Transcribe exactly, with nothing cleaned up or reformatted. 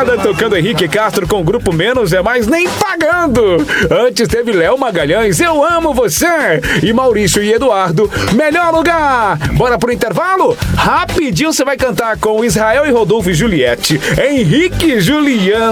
semana tocando Henrique Castro com o Grupo Menos é Mais Nem Pagando. Antes teve Léo Magalhães, Eu Amo Você. E Maurício e Eduardo, Melhor Lugar. Bora pro intervalo? Rapidinho você vai cantar com Israel e Rodolfo e Juliette, Henrique e Juliana.